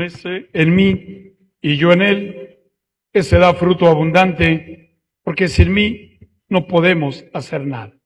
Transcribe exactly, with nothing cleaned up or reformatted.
ese en mí y yo en él, ese da fruto abundante, porque sin mí no podemos hacer nada.